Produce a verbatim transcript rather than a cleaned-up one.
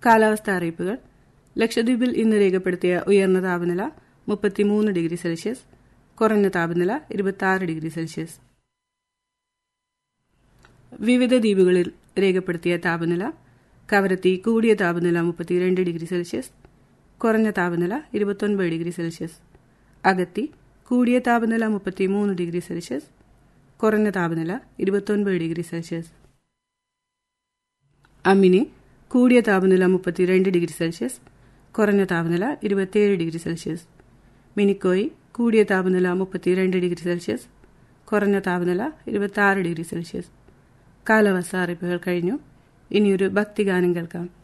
കാലാവസ്ഥാ അറിയിപ്പുകൾ. ലക്ഷദ്വീപിൽ ഇന്ന് രേഖപ്പെടുത്തിയ ഉയർന്ന താപനില മുപ്പത്തിമൂന്ന് ഡിഗ്രി സെൽഷ്യസ്, കുറഞ്ഞ താപനില ഇരുപത്തിയാറ് ഡിഗ്രി സെൽഷ്യസ്. വിവിധ ദ്വീപുകളിൽ രേഖപ്പെടുത്തിയ താപനില: കവരത്തി കൂടിയ താപനില മുപ്പത്തിരണ്ട് ഡിഗ്രി സെൽഷ്യസ്, കുറഞ്ഞ താപനില ഇരുപത്തൊൻപത് ഡിഗ്രി സെൽഷ്യസ്. അഗത്തി കൂടിയ താപനില മുപ്പത്തിമൂന്ന് ഡിഗ്രി സെൽഷ്യസ്, കുറഞ്ഞ താപനില ഇരുപത്തൊൻപത് ഡിഗ്രി സെൽഷ്യസ്. അമിനി കൂടിയ താപനില മുപ്പത്തിരണ്ട് ഡിഗ്രി സെൽഷ്യസ്, കുറഞ്ഞ താപനില ഇരുപത്തിയേഴ് ഡിഗ്രി സെൽഷ്യസ്. മിനിക്കോയി കൂടിയ താപനില മുപ്പത്തിരണ്ട് ഡിഗ്രി സെൽഷ്യസ്, കുറഞ്ഞ താപനില ഇരുപത്തിയാറ് ഡിഗ്രി സെൽഷ്യസ്. കാലാവസ്ഥാ അറിയിപ്പുകൾ കഴിഞ്ഞു. ഇനിയൊരു ഭക്തിഗാനം കേൾക്കാം.